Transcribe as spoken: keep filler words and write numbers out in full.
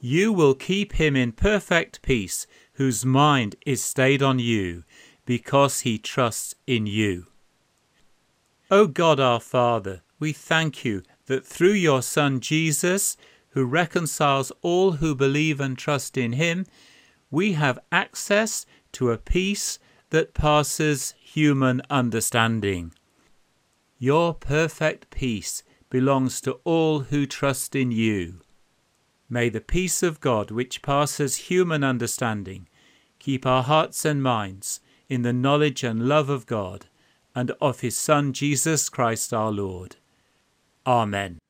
You will keep him in perfect peace, whose mind is stayed on you, because he trusts in you. O God our Father, we thank you that through your Son Jesus, who reconciles all who believe and trust in him, we have access to a peace that passes human understanding. Your perfect peace belongs to all who trust in you. May the peace of God, which passes human understanding, keep our hearts and minds in the knowledge and love of God and of his Son Jesus Christ our Lord. Amen.